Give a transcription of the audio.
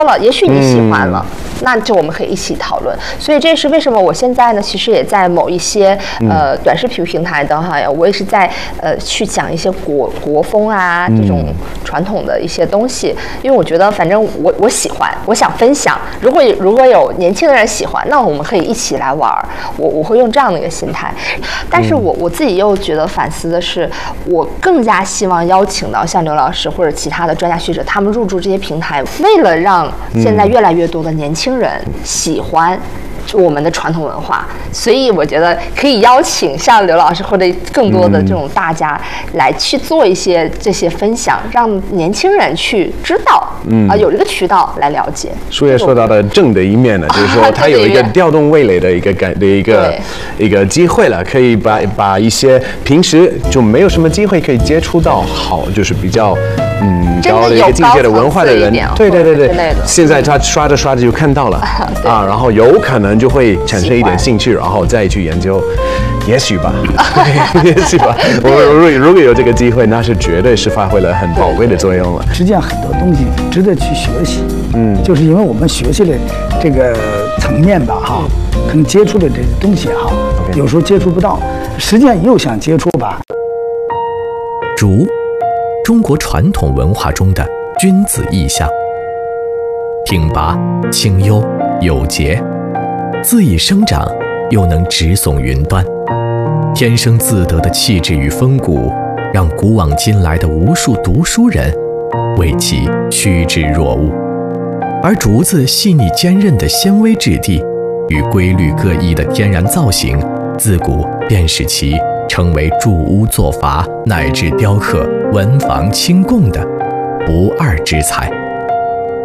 了，也许你喜欢了。那就我们可以一起讨论，所以这是为什么我现在呢，其实也在某一些短视频平台的哈，我也是在去讲一些国风啊这种传统的一些东西，因为我觉得反正我喜欢，我想分享。如果有年轻的人喜欢，那我们可以一起来玩，我会用这样的一个心态。但是我自己又觉得反思的是，我更加希望邀请到像刘老师或者其他的专家学者，他们入驻这些平台，为了让现在越来越多的年轻人喜欢我们的传统文化，所以我觉得可以邀请像刘老师或者更多的这种大家来去做一些这些分享，让年轻人去知道，有这个渠道来了解。 书也说到了正的一面了，就是说它有一个调动味蕾的一个机会了，可以把一些平时就没有什么机会可以接触到好，就是比较高的一个境界的文化的人，对，现在他刷着刷着就看到了啊，然后有可能就会产生一点兴趣，然后再去研究，也许吧，也许吧。如果有这个机会，那是绝对是发挥了很宝贵的作用了。 实际上很多东西值得去学习，就是因为我们学习的这个层面吧，哈，可能接触的这些东西哈，有时候接触不到，实际上又想接触吧。 竹，中国传统文化中的君子意象，挺拔、清幽、有节，恣意生长，又能直耸云端，天生自得的气质与风骨，让古往今来的无数读书人为其趋之若鹜。而竹子细腻坚韧的纤维质地与规律各异的天然造型，自古便使其成为筑屋作筏乃至雕刻文房清供的不二之材。